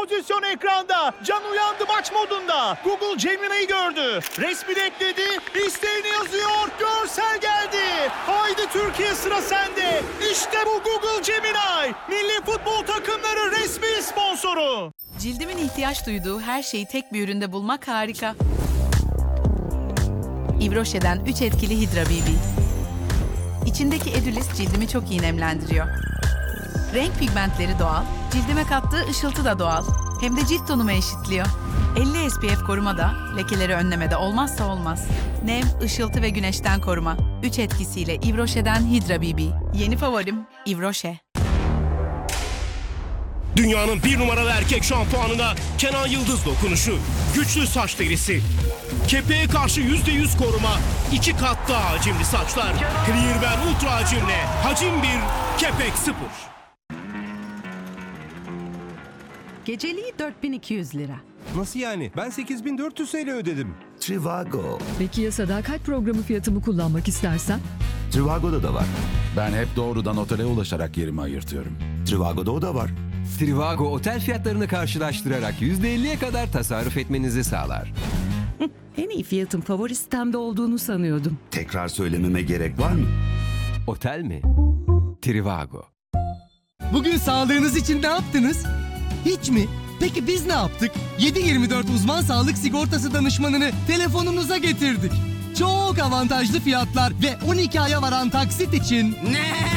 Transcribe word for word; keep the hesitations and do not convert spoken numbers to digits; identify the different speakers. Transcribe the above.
Speaker 1: pozisyon ekranda. Can uyandı maç modunda. Google Gemini'yi gördü. Resmini ekledi. İsteğini yazıyor. Görsel geldi. Haydi Türkiye, sıra sende. İşte bu Google Gemini. Milli futbol takımları resmi sponsoru.
Speaker 2: Cildimin ihtiyaç duyduğu her şeyi tek bir üründe bulmak harika. Yves Rocher'den üç etkili Hydra B B. İçindeki Edulis cildimi çok iyi nemlendiriyor. Renk pigmentleri doğal, cildime kattığı ışıltı da doğal. Hem de cilt tonumu eşitliyor. elli S P F koruma da lekeleri önlemede olmazsa olmaz. Nem, ışıltı ve güneşten koruma. Üç etkisiyle Yves Rocher'den Hydra B B. Yeni favorim Yves Rocher.
Speaker 3: Dünyanın bir numaralı erkek şampuanına Kenan Yıldız dokunuşu. Güçlü saç derisi. Kepeğe karşı yüzde yüz koruma. iki kat daha hacimli saçlar. Clearwear Ultra hacimle. Hacim bir, kepek sıfır.
Speaker 4: Geceliği dört bin iki yüz lira.
Speaker 5: Nasıl yani? Ben sekiz bin dört yüz T L ödedim.
Speaker 6: Trivago.
Speaker 7: Peki ya sadakat programı fiyatımı kullanmak istersen?
Speaker 6: Trivago'da da var.
Speaker 8: Ben hep doğrudan otele ulaşarak yerimi ayırtıyorum.
Speaker 6: Trivago'da o da var.
Speaker 9: Trivago otel fiyatlarını karşılaştırarak yüzde elliye kadar tasarruf etmenizi sağlar.
Speaker 4: En iyi fiyatın favori sitemde olduğunu sanıyordum.
Speaker 6: Tekrar söylememe gerek var mı?
Speaker 9: Otel mi? Trivago.
Speaker 10: Bugün sağlığınız için ne yaptınız? Hiç mi? Peki biz ne yaptık? yedi yirmi dört uzman sağlık sigortası danışmanını telefonunuza getirdik. Çok avantajlı fiyatlar ve on iki aya varan taksit için... Ne?